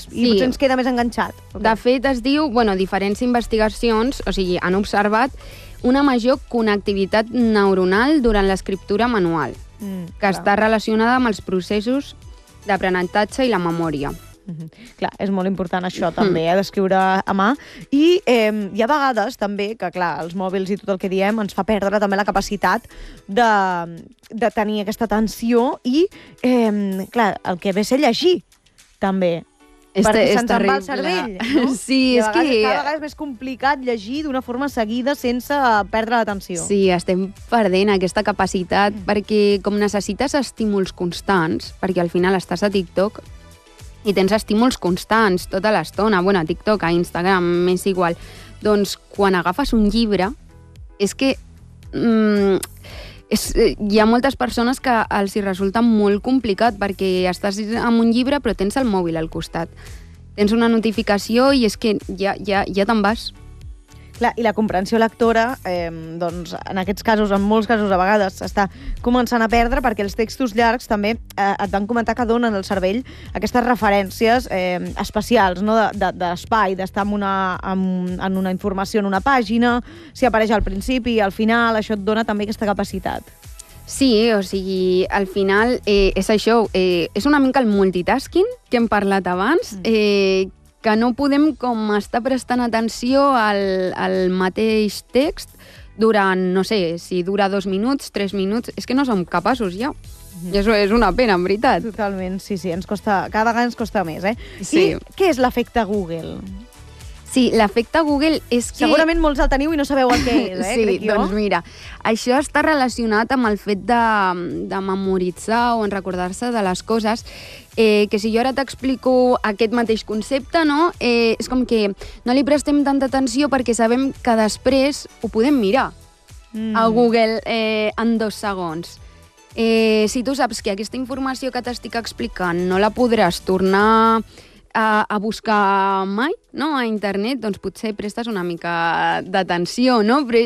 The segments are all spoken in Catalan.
i potser ens queda més enganxat. De fet, es diu, diferents investigacions, o sigui, han observat una major connectivitat neuronal durant l'escriptura manual, que està relacionada amb els processos d'aprenentatge i la memòria. Clar, és molt important això també, d'escriure a mà. I hi ha vegades també que, clar, els mòbils i tot el que diem ens fa perdre també la capacitat de tenir aquesta atenció i, clar, el que ve a ser llegir, també. Perquè se'ns en va el cervell, no? Sí, és que... Cada vegada és més complicat llegir d'una forma seguida sense perdre l'atenció. Sí, estem perdent aquesta capacitat perquè com necessites estímuls constants, perquè al final estàs a TikTok i tens estímuls constants tota l'estona, a TikTok, a Instagram, m'és igual. Doncs quan agafes un llibre, és que hi ha moltes persones que els hi resulta molt complicat perquè estàs amb un llibre però tens el mòbil al costat. Tens una notificació i és que ja te'n vas. Clar, i la comprensió lectora, doncs, en aquests casos, en molts casos, a vegades s'està començant a perdre perquè els textos llargs també et van comentar que donen al cervell aquestes referències especials, no? D'espai, d'estar en una informació en una pàgina, si apareix al principi i al final, això et dona també aquesta capacitat. Sí, o sigui, al final és això, és una mica el multitasking que hem parlat abans, que no podem com estar prestant atenció al mateix text durant, no sé, si dura 2 minuts, 3 minuts, és que no som capaços ja. I això és una pena, en veritat. Totalment, sí, cada vegada ens costa més, Sí. I què és l'efecte Google? Sí, l'efecte Google és que... Segurament molts el teniu i no sabeu el que és, Sí, crec jo. doncs mira, això està relacionat amb el fet de memoritzar o en recordar-se de les coses, que si jo ara t'explico aquest mateix concepte, no? És com que no li prestem tanta atenció perquè sabem que després ho podem mirar a Google en 2 segons. Si tu saps que aquesta informació que t'estic explicant no la podràs tornar a buscar mai, no?, a internet, doncs potser prestes una mica d'atenció, no? Però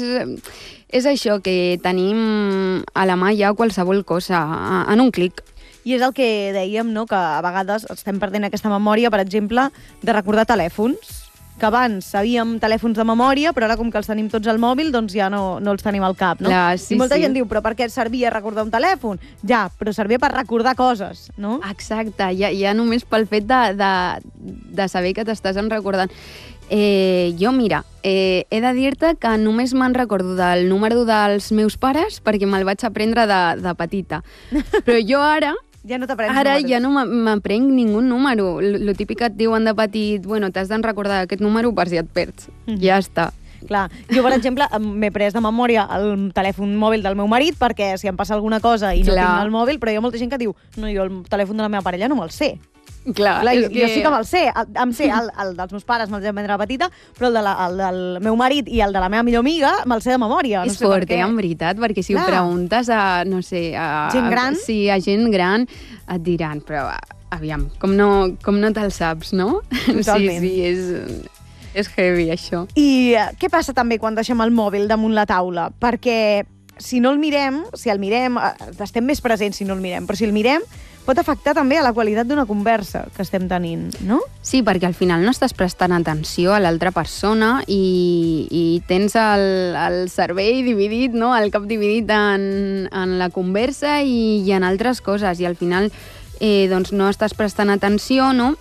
és això, que tenim a la mà ja qualsevol cosa, en un clic. I és el que dèiem, no?, que a vegades estem perdent aquesta memòria, per exemple, de recordar telèfons, que abans sabíem telèfons de memòria, però ara com que els tenim tots al mòbil, doncs ja no els tenim al cap, no? Clar, sí, I molta sí. gent diu, però per què servia recordar un telèfon? Ja, però servia per recordar coses, no? Exacte, ja només pel fet de saber que t'estàs recordant. Jo, mira, he de dir-te que només me'n recordo del número dels meus pares perquè me'l vaig aprendre de petita. Però jo ara Ja no t'aprens Ara números. ja no m'aprenc ningú número. Lo típic que et diuen de petit, t'has de recordar aquest número per si et perds. Ja està. Clar, jo, per exemple, m'he pres de memòria el telèfon mòbil del meu marit perquè si em passa alguna cosa i no Clar. tinc el mòbil, però hi ha molta gent que diu no, jo el telèfon de la meva parella no me'l sé. Clar, Clar, és jo sí que me'l sé. Em sé el dels meus pares, me'l sé de manera petita, però el del meu marit i el de la meva millor amiga me'l sé de memòria. És fort, en veritat, perquè si ho preguntes a, no sé... Gent gran? Sí, a gent gran et diran, però aviam, com no te'l saps, no? Totalment. Sí, és heavy, això. I què passa també quan deixem el mòbil damunt la taula? Perquè si no el mirem, estem més presents si no el mirem, però si el mirem pot afectar també a la qualitat d'una conversa que estem tenint, no? Sí, perquè al final no estàs prestant atenció a l'altra persona i tens el cervell dividit, no? El cap dividit en la conversa i en altres coses, i al final doncs no estàs prestant atenció, no?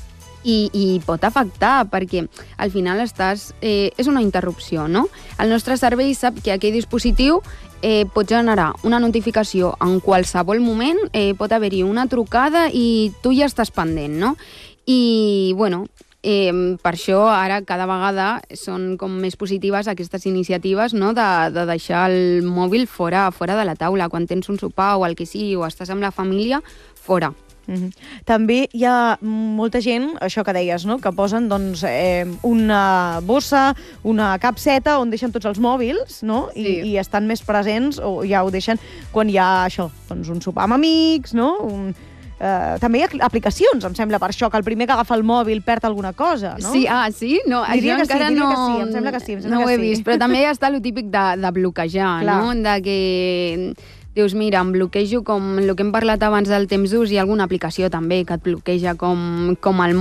I pot afectar, perquè al final és una interrupció, no? El nostre cervell sap que aquell dispositiu pot generar una notificació en qualsevol moment, pot haver-hi una trucada i tu ja estàs pendent, no? I, per això ara cada vegada són com més positives aquestes iniciatives, no?, de deixar el mòbil fora de la taula. Quan tens un sopar o el que sigui, o estàs amb la família, fora. També hi ha molta gent, això que deies, no?, que posen doncs, una bossa, una capseta on deixen tots els mòbils, no? Sí. I estan més presents, o ja ho deixen quan hi ha això, doncs un sopar amb amics, no? També hi ha aplicacions, em sembla, per això, que el primer que agafa el mòbil perd alguna cosa, no? Sí, sí? No, Diria això que sí, encara diria no... que sí, em sembla que sí, em sembla no ho que he sí. vist, però també està el típic de bloquejar, Clar. no? De que dius, mira, em bloquejo com el que hem parlat abans del temps d'ús, i alguna aplicació també que et bloqueja com el